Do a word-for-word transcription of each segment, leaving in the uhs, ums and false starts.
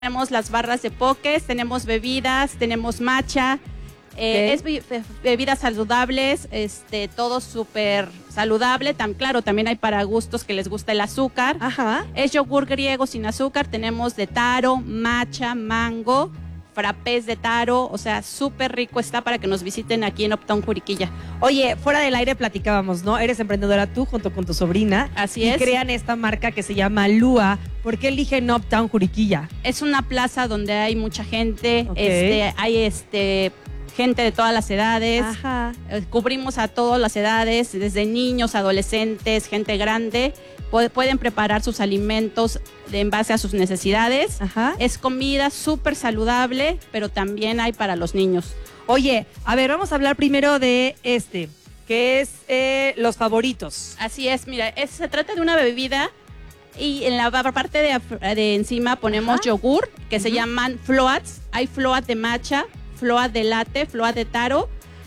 Tenemos las barras de pokés, tenemos bebidas, tenemos matcha, eh, es be bebidas saludables, este, todo súper saludable. Tan, claro, también hay para gustos que les gusta el azúcar. Ajá. Es yogur griego sin azúcar, tenemos de taro, matcha, mango, frappés de taro, o sea, súper rico está para que nos visiten aquí en Uptown Juriquilla. Oye, fuera del aire platicábamos, ¿no? Eres emprendedora tú junto con tu sobrina. Así y es. Y crean esta marca que se llama Lua. ¿Por qué eligen Uptown Juriquilla? Es una plaza donde hay mucha gente, Okay. este, hay este gente de todas las edades. Ajá. Eh, Cubrimos a todas las edades, desde niños, adolescentes, gente grande. Pu- pueden preparar sus alimentos de- en base a sus necesidades. Ajá. Es comida súper saludable, pero también hay para los niños. Oye, a ver, vamos a hablar primero de este, que es eh, los favoritos. Así es, mira, es- se trata de una bebida y en la ba- parte de, af- de encima ponemos Ajá. yogur, que se Ujú. llaman floats. Hay float de matcha, float de latte, float de taro.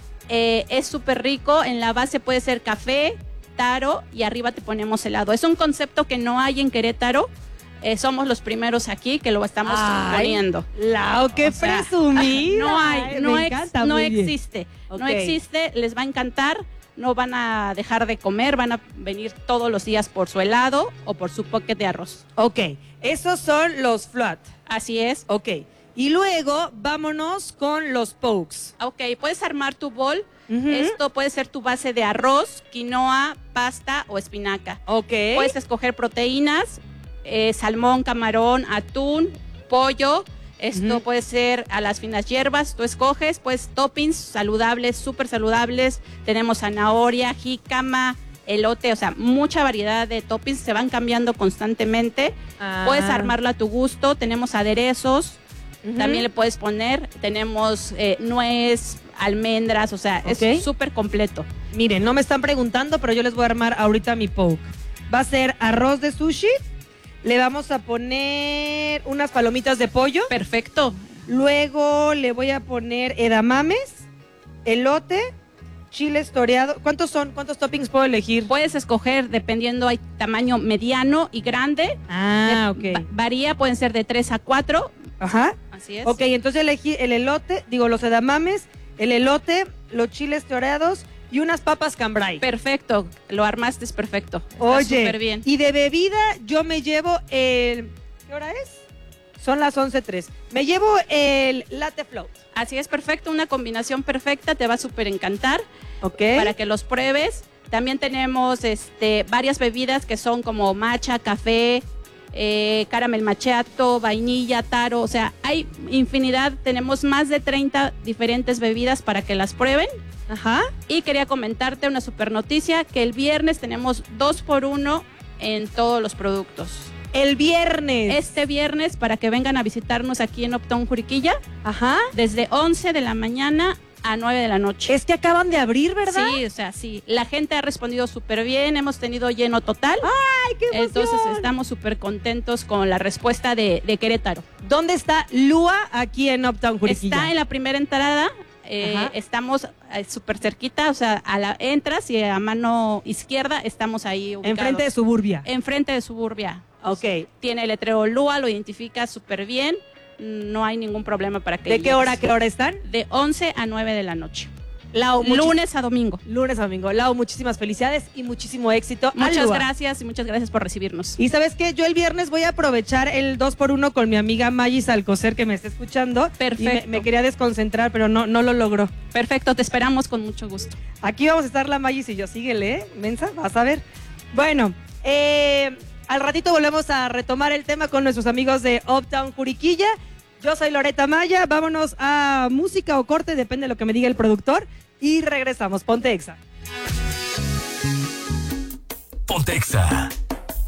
Eh, es súper rico, en la base puede ser café, taro y arriba te ponemos helado. Es un concepto que no hay en Querétaro. Eh, somos los primeros aquí que lo estamos Ay, poniendo. Lau, qué O sea, presumida. No hay, no, Me ex- encanta, no muy bien. existe. No Ok. existe, les va a encantar. No van a dejar de comer, van a venir todos los días por su helado o por su pocket de arroz. Ok, esos son los flat. Así es. Ok, y luego vámonos con los pokes. Ok, puedes armar tu bol. Ujú. Esto puede ser tu base de arroz, quinoa, pasta o espinaca. Ok. Puedes escoger proteínas, eh, salmón, camarón, atún, pollo. Esto Ujú. puede ser a las finas hierbas, tú escoges, pues toppings saludables, súper saludables. Tenemos zanahoria, jícama, elote, o sea, mucha variedad de toppings, se van cambiando constantemente. Ah. Puedes armarlo a tu gusto, tenemos aderezos, Ujú. también le puedes poner, tenemos eh, nuez, almendras, o sea, Ok. es súper completo. Miren, no me están preguntando, pero yo les voy a armar ahorita mi poke. Va a ser arroz de sushi. Le vamos a poner unas palomitas de pollo. Perfecto. Luego le voy a poner edamames, elote, chiles toreados. ¿Cuántos son? ¿Cuántos toppings puedo elegir? Puedes escoger, dependiendo, hay tamaño mediano y grande. Ah, De- va- ok. varía, pueden ser de tres a cuatro. Ajá. Así es. Ok, entonces elegí el elote, digo los edamames, el elote, los chiles toreados y unas papas cambray. Perfecto, lo armaste, es perfecto. Está Oye, súper bien. y de bebida yo me llevo el... ¿Qué hora es? Son las once tres. Me llevo el latte float. Así es, perfecto, una combinación perfecta, te va a súper encantar Ok. para que los pruebes. También tenemos este, varias bebidas que son como matcha, café, eh, caramel macchiato, vainilla, taro, o sea, hay infinidad, tenemos más de treinta diferentes bebidas para que las prueben. Ajá. Y quería comentarte una super noticia, que el viernes tenemos dos por uno en todos los productos. El viernes. Este viernes, para que vengan a visitarnos aquí en Uptown Juriquilla, Ajá. desde once de la mañana a nueve de la noche. Es que acaban de abrir, ¿verdad? Sí, o sea, sí. La gente ha respondido súper bien, hemos tenido lleno total. ¡Ay, qué emoción! Entonces estamos súper contentos con la respuesta de, de Querétaro. ¿Dónde está Lua aquí en Uptown Juriquilla? Está en la primera entrada, eh, Ajá. estamos eh, súper cerquita, o sea, a la, entras y a mano izquierda estamos ahí ubicados. Enfrente de Suburbia. Enfrente de Suburbia. Ok. Tiene el letrero Lua, lo identifica súper bien, no hay ningún problema para que ¿De qué llegues. hora a qué hora están? De once a nueve de la noche. Lau, muchis- Lunes a domingo. Lunes a domingo. Lau, muchísimas felicidades y muchísimo éxito. a Muchas Lua. gracias y muchas gracias por recibirnos. Y ¿sabes qué? Yo el viernes voy a aprovechar el dos por uno con mi amiga Magis Alcocer, que me está escuchando. Perfecto. Y me, me quería desconcentrar, pero no, no lo logró. Perfecto, te esperamos con mucho gusto. Aquí vamos a estar la Magis y yo. Síguele, ¿eh? Mensa, vas a ver. Bueno, eh, al ratito volvemos a retomar el tema con nuestros amigos de Uptown Juriquilla. Yo soy Loreta Maya. Vámonos a música o corte, depende de lo que me diga el productor. Y regresamos. Ponte Exa. Ponte Exa.